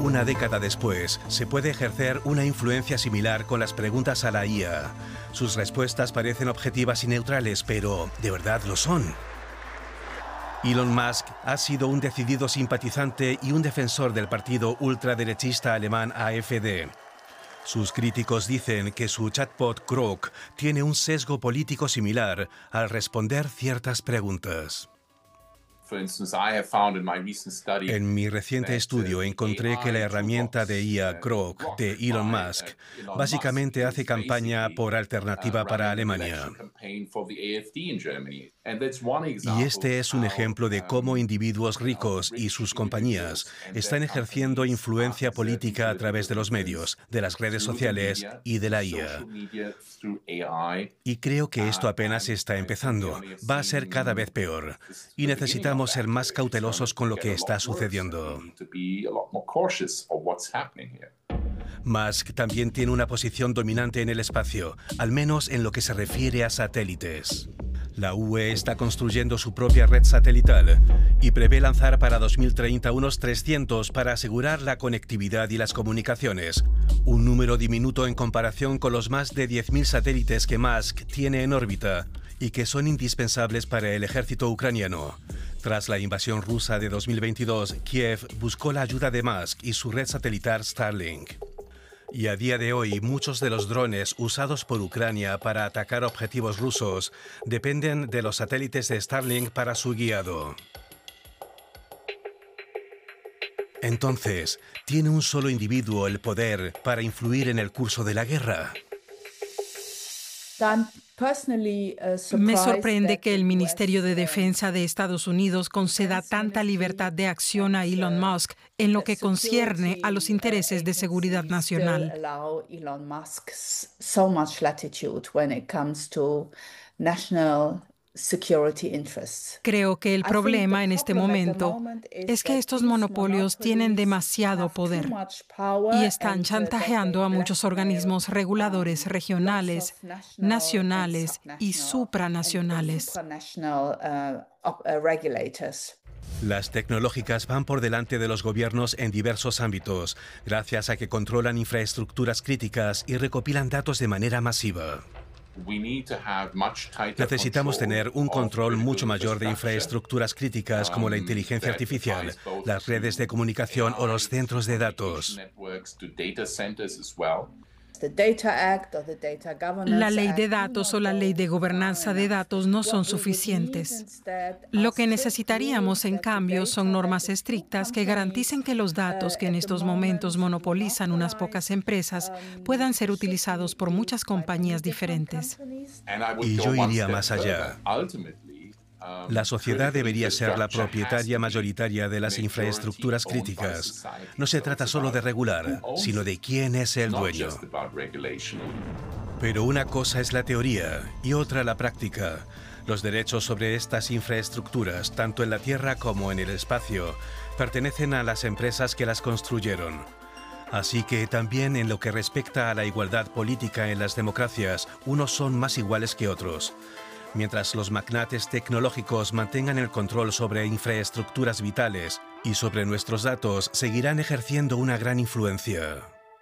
una década después, se puede ejercer una influencia similar con las preguntas a la IA. Sus respuestas parecen objetivas y neutrales, pero ¿de verdad lo son? Elon Musk ha sido un decidido simpatizante y un defensor del partido ultraderechista alemán AfD. Sus críticos dicen que su chatbot Grok tiene un sesgo político similar al responder ciertas preguntas. En mi reciente estudio encontré que la herramienta de IA Grok de Elon Musk básicamente hace campaña por Alternativa para Alemania. Y este es un ejemplo de cómo individuos ricos y sus compañías están ejerciendo influencia política a través de los medios, de las redes sociales y de la IA. Y creo que esto apenas está empezando. Va a ser cada vez peor. Y necesitamos ser más cautelosos con lo que está sucediendo. Musk también tiene una posición dominante en el espacio, al menos en lo que se refiere a satélites. La UE está construyendo su propia red satelital y prevé lanzar para 2030 unos 300 para asegurar la conectividad y las comunicaciones, un número diminuto en comparación con los más de 10.000 satélites que Musk tiene en órbita y que son indispensables para el ejército ucraniano. Tras la invasión rusa de 2022, Kiev buscó la ayuda de Musk y su red satelital Starlink. Y a día de hoy, muchos de los drones usados por Ucrania para atacar objetivos rusos dependen de los satélites de Starlink para su guiado. Entonces, ¿tiene un solo individuo el poder para influir en el curso de la guerra? Me sorprende que el Ministerio de Defensa de Estados Unidos conceda tanta libertad de acción a Elon Musk en lo que concierne a los intereses de seguridad nacional. Creo que el problema en este momento es que estos monopolios tienen demasiado poder y están chantajeando a muchos organismos reguladores regionales, nacionales y supranacionales. Las tecnológicas van por delante de los gobiernos en diversos ámbitos, gracias a que controlan infraestructuras críticas y recopilan datos de manera masiva. Necesitamos tener un control mucho mayor de infraestructuras críticas como la inteligencia artificial, las redes de comunicación o los centros de datos. La ley de datos o la ley de gobernanza de datos no son suficientes. Lo que necesitaríamos, en cambio, son normas estrictas que garanticen que los datos que en estos momentos monopolizan unas pocas empresas puedan ser utilizados por muchas compañías diferentes. Y yo iría más allá. La sociedad debería ser la propietaria mayoritaria de las infraestructuras críticas. No se trata solo de regular, sino de quién es el dueño. Pero una cosa es la teoría y otra la práctica. Los derechos sobre estas infraestructuras, tanto en la Tierra como en el espacio, pertenecen a las empresas que las construyeron. Así que también en lo que respecta a la igualdad política en las democracias, unos son más iguales que otros. Mientras los magnates tecnológicos mantengan el control sobre infraestructuras vitales y sobre nuestros datos, seguirán ejerciendo una gran influencia.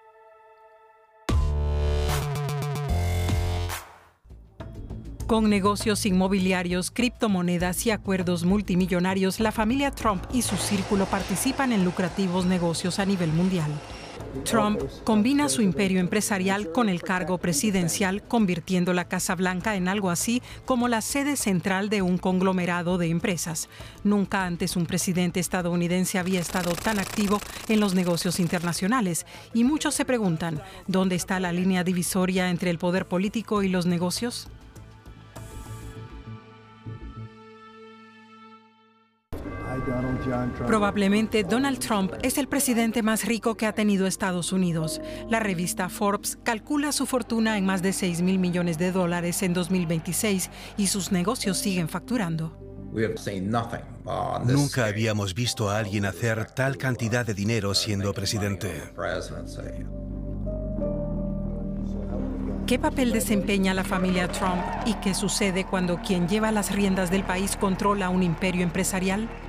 Con negocios inmobiliarios, criptomonedas y acuerdos multimillonarios, la familia Trump y su círculo participan en lucrativos negocios a nivel mundial. Trump combina su imperio empresarial con el cargo presidencial, convirtiendo la Casa Blanca en algo así como la sede central de un conglomerado de empresas. Nunca antes un presidente estadounidense había estado tan activo en los negocios internacionales, y muchos se preguntan, ¿dónde está la línea divisoria entre el poder político y los negocios? Probablemente Donald Trump es el presidente más rico que ha tenido Estados Unidos. La revista Forbes calcula su fortuna en más de $6.000 millones en 2026 y sus negocios siguen facturando. Nunca habíamos visto a alguien hacer tal cantidad de dinero siendo presidente. ¿Qué papel desempeña la familia Trump y qué sucede cuando quien lleva las riendas del país controla un imperio empresarial?